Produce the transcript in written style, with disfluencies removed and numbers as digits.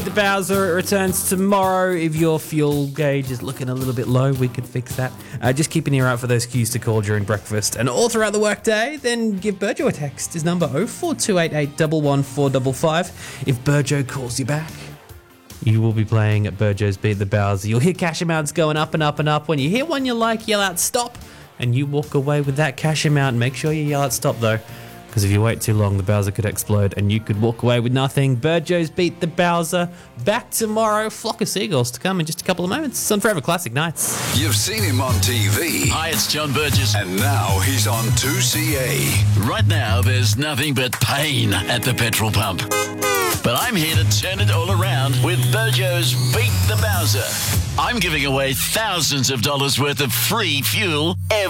The Bowser returns tomorrow. If your fuel gauge is looking a little bit low, we could fix that. Just keep an ear out for those cues to call during breakfast and all throughout the workday. Then give Burjo a text. His number 04288 11455. If Burjo calls you back, you will be playing at Burjo's Beat the Bowser. You'll hear cash amounts going up and up and up. When you hear one you like, yell out stop, and you walk away with that cash amount. Make sure you yell out stop though, because if you wait too long, the Bowser could explode and you could walk away with nothing. Burjo's Beat the Bowser, back tomorrow. Flock of Seagulls to come in just a couple of moments on Forever Classic Nights. You've seen him on TV. Hi, it's John Burgess. And now he's on 2CA. Right now, there's nothing but pain at the petrol pump. But I'm here to turn it all around with Burjo's Beat the Bowser. I'm giving away thousands of dollars worth of free fuel every